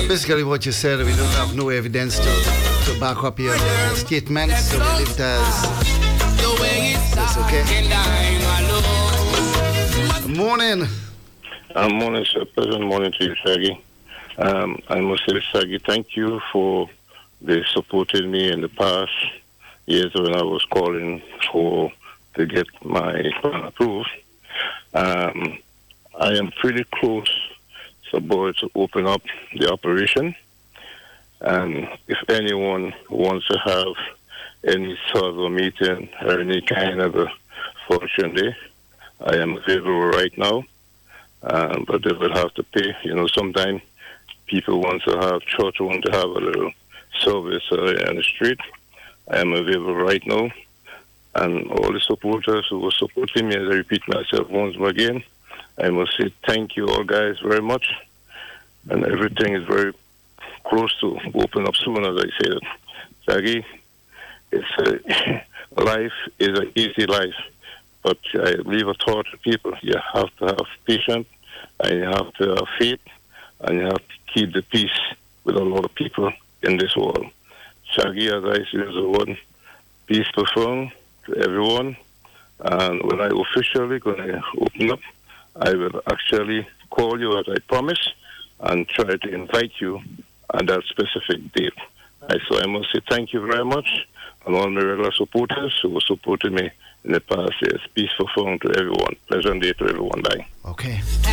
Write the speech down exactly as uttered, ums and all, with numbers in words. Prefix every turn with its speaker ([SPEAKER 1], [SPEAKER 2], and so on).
[SPEAKER 1] basically what you said, we don't have no evidence to, to back up your statements, so we leave it as that's okay. Morning.
[SPEAKER 2] Uh, morning, sir. Pleasant morning to you, Shaggy. Um, I must say, Shaggy, thank you for the supporting me in the past years when I was calling for to get my plan approved. Um, I am pretty close, so boy, to open up the operation. And if anyone wants to have any sort of meeting or any kind of a function day, I am available right now. Um, but they will have to pay. You know, sometimes people want to have church, want to have a little service uh, on the street. I am available right now. And all the supporters who were supporting me, as I repeat myself once more again, I must say thank you all guys very much. And everything is very close to open up soon, as I said. Shaggy, it's a, life is an easy life. But I leave a thought to people. You have to have patience, and you have to have faith, and you have to keep the peace with a lot of people in this world. Shaggy, as I say, is the one peace profound to everyone. And when I officially going to open up, I will actually call you as I promised and try to invite you on that specific date. I, so I must say thank you very much, and all my regular supporters who supported me in the past years. Peaceful phone to everyone. Pleasant day to everyone. Bye.
[SPEAKER 1] Okay.